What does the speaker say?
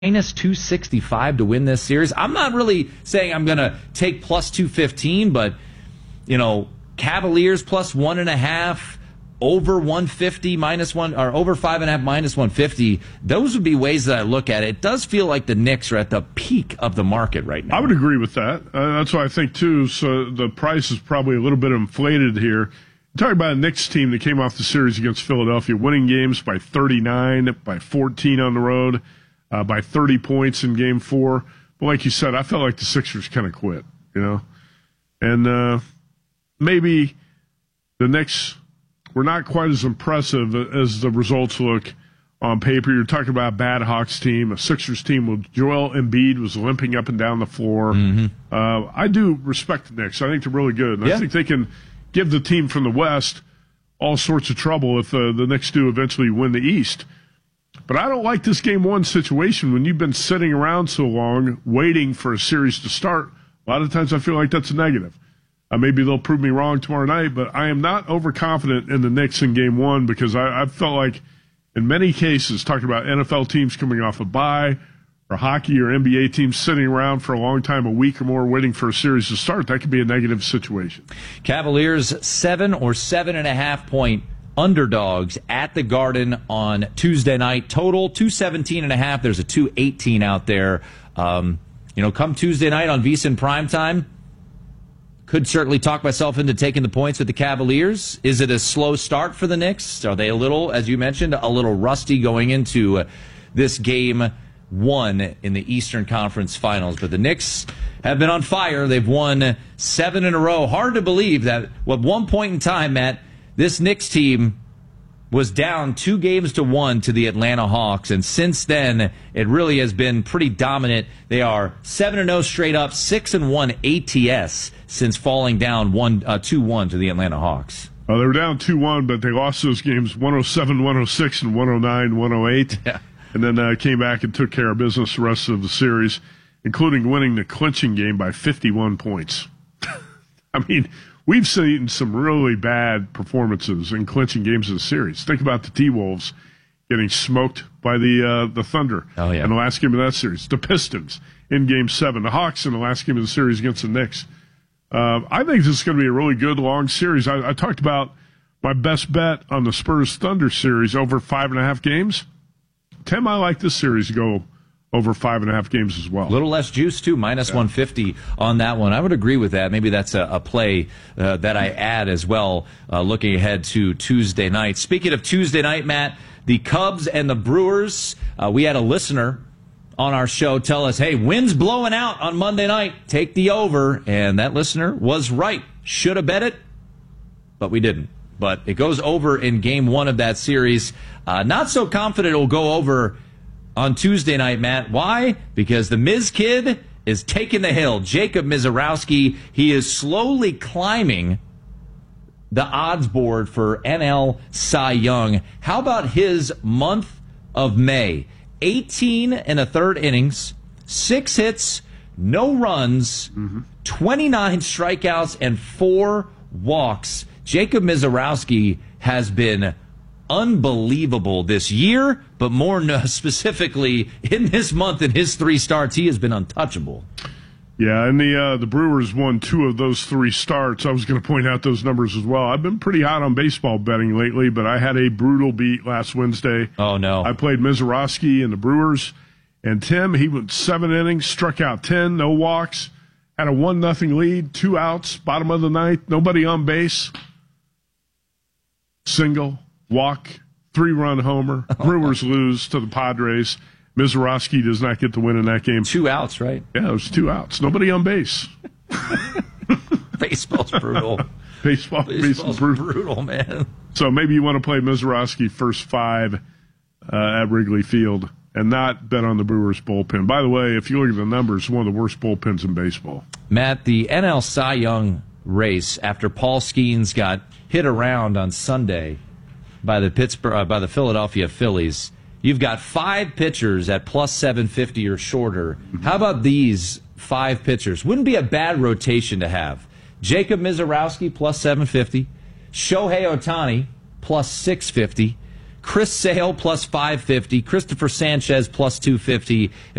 minus 265 to win this series. I'm not really saying I'm going to take plus 215, but, Cavaliers plus 1.5, over 150 minus 1, or over 5.5 minus 150. Those would be ways that I look at it. It does feel like the Knicks are at the peak of the market right now. I would agree with that. That's what I think, too. So the price is probably a little bit inflated here. You're talking about a Knicks team that came off the series against Philadelphia, winning games by 39, by 14 on the road, by 30 points in Game 4. But like you said, I felt like the Sixers kind of quit, And maybe the Knicks were not quite as impressive as the results look on paper. You're talking about a bad Hawks team, a Sixers team with Joel Embiid was limping up and down the floor. Mm-hmm. I do respect the Knicks. I think they're really good. And I think they can give the team from the West all sorts of trouble if the Knicks do eventually win the East. But I don't like this Game 1 situation when you've been sitting around so long waiting for a series to start. A lot of times I feel like that's a negative. Maybe they'll prove me wrong tomorrow night, but I am not overconfident in the Knicks in Game 1 because I felt like in many cases, talking about NFL teams coming off a bye or hockey or NBA teams sitting around for a long time, a week or more, waiting for a series to start, that could be a negative situation. Cavaliers 7 or 7.5 point underdogs at the Garden on Tuesday night. Total 217.5. There's a 218 out there. Come Tuesday night on VSiN Primetime, could certainly talk myself into taking the points with the Cavaliers. Is it a slow start for the Knicks? Are they a little, as you mentioned, a little rusty going into this Game 1 in the Eastern Conference Finals? But the Knicks have been on fire. They've won 7 in a row. Hard to believe that at one point in time, Matt, this Knicks team was down 2-1 to the Atlanta Hawks, and since then, it really has been pretty dominant. They are 7-0 straight up, 6-1 ATS since falling down 2-1 to the Atlanta Hawks. They were down 2-1, but they lost those games 107-106 and 109-108. Yeah. And then came back and took care of business the rest of the series, including winning the clinching game by 51 points. I mean, we've seen some really bad performances in clinching games of the series. Think about the T-Wolves getting smoked by the Thunder in the last game of that series. The Pistons in Game 7. The Hawks in the last game of the series against the Knicks. I think this is going to be a really good, long series. I talked about my best bet on the Spurs-Thunder series over 5.5 games. Tim, I like this series to go over 5.5 games as well. A little less juice, too, minus 150 on that one. I would agree with that. Maybe that's a play that I add as well, looking ahead to Tuesday night. Speaking of Tuesday night, Matt, the Cubs and the Brewers, we had a listener on our show tell us, hey, wind's blowing out on Monday night. Take the over. And that listener was right. Should have bet it, but we didn't. But it goes over in Game 1 of that series. Not so confident it will go over on Tuesday night, Matt. Why? Because the Miz Kid is taking the hill. Jacob Misiorowski, he is slowly climbing the odds board for NL Cy Young. How about his month of May? 18 and a third innings, 6 hits, no runs, 29 strikeouts, and 4 walks. Jacob Misiorowski has been unbelievable this year, but more specifically in this month in his 3 starts, he has been untouchable. Yeah, and the Brewers won 2 of those 3 starts. I was going to point out those numbers as well. I've been pretty hot on baseball betting lately, but I had a brutal beat last Wednesday. Oh, no. I played Misiorowski and the Brewers, and Tim, he went 7 innings, struck out 10, no walks, had a 1-0 lead, 2 outs, bottom of the ninth, nobody on base. Single, walk, 3-run homer. Brewers lose to the Padres. Misiorowski does not get the win in that game. 2 outs, right? Yeah, it was 2 outs. Nobody on base. Baseball's brutal. Baseball's brutal, man. So maybe you want to play Misiorowski first 5 at Wrigley Field and not bet on the Brewers bullpen. By the way, if you look at the numbers, one of the worst bullpens in baseball. Matt, the NL Cy Young race after Paul Skeens got hit around on Sunday by the Philadelphia Phillies. You've got 5 pitchers at plus 750 or shorter. How about these 5 pitchers? Wouldn't be a bad rotation to have. Jacob Misiorowski plus 750, Shohei Ohtani plus 650, Chris Sale plus 550, Christopher Sanchez plus 250,